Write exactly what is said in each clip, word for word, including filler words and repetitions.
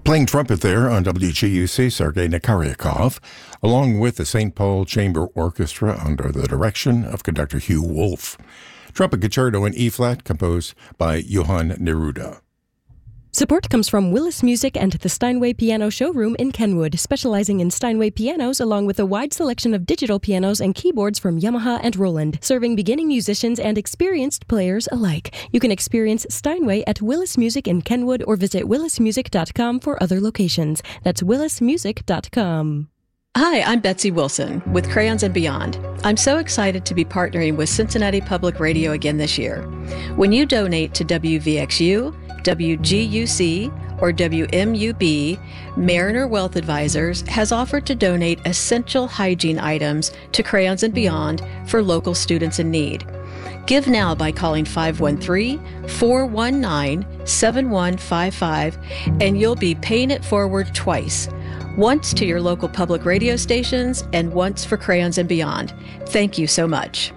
Playing trumpet there on W G U C, Sergei Nikaryakov, along with the Saint Paul Chamber Orchestra under the direction of conductor Hugh Wolf. Trumpet Concerto in E-flat, composed by Johann Neruda. Support comes from Willis Music and the Steinway Piano Showroom in Kenwood, specializing in Steinway pianos along with a wide selection of digital pianos and keyboards from Yamaha and Roland, serving beginning musicians and experienced players alike. You can experience Steinway at Willis Music in Kenwood or visit willis music dot com for other locations. That's willis music dot com. Hi, I'm Betsy Wilson with Crayons and Beyond. I'm so excited to be partnering with Cincinnati Public Radio again this year. When you donate to W V X U, W G U C, or W M U B, Mariner Wealth Advisors has offered to donate essential hygiene items to Crayons and Beyond for local students in need. Give now by calling five one three, four one nine, seven one five five, and you'll be paying it forward twice. Once to your local public radio stations and once for Crayons and Beyond. Thank you so much.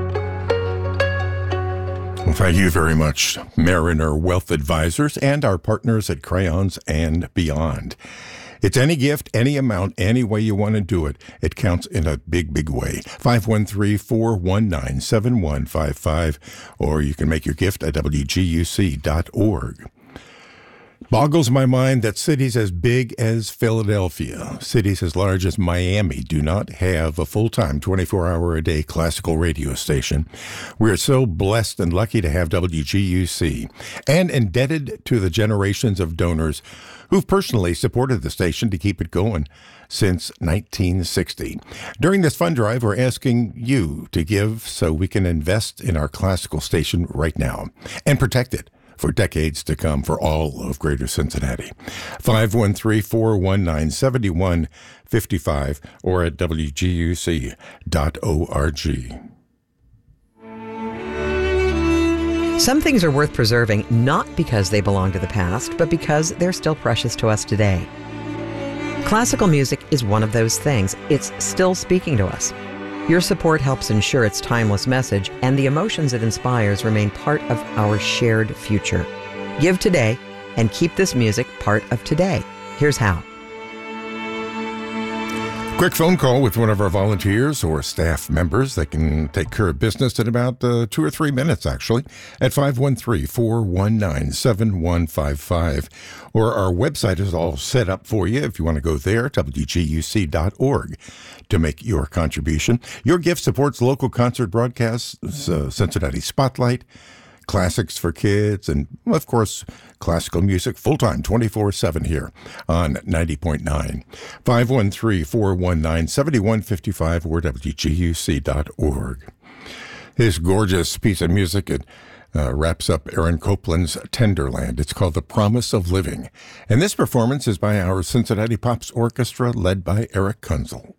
Well, thank you very much, Mariner Wealth Advisors and our partners at Crayons and Beyond. It's any gift, any amount, any way you want to do it. It counts in a big, big way. five one three, four one nine, seven one five five, or you can make your gift at W G U C dot org. Boggles my mind that cities as big as Philadelphia, cities as large as Miami, do not have a full-time, twenty-four hour a day classical radio station. We're so blessed and lucky to have W G U C, and indebted to the generations of donors who've personally supported the station to keep it going since nineteen sixty. During this fund drive, we're asking you to give so we can invest in our classical station right now and protect it for decades to come for all of Greater Cincinnati. five one three, four one nine, seven one five five or at W G U C dot org. Some things are worth preserving not because they belong to the past, but because they're still precious to us today. Classical music is one of those things. It's still speaking to us. Your support helps ensure its timeless message and the emotions it inspires remain part of our shared future. Give today and keep this music part of today. Here's how. Quick phone call with one of our volunteers or staff members that can take care of business in about uh, two or three minutes, actually, at five one three, four one nine, seven one five five. Or our website is all set up for you if you want to go there, W G U C dot org, to make your contribution. Your gift supports local concert broadcasts, uh, Cincinnati Spotlight, classics for kids, and, of course, classical music full-time, twenty-four seven here on ninety point nine. five one three, four one nine, seven one five five or W G U C dot org. This gorgeous piece of music, it uh, wraps up Aaron Copland's Tenderland. It's called The Promise of Living. And this performance is by our Cincinnati Pops Orchestra, led by Eric Kunzel.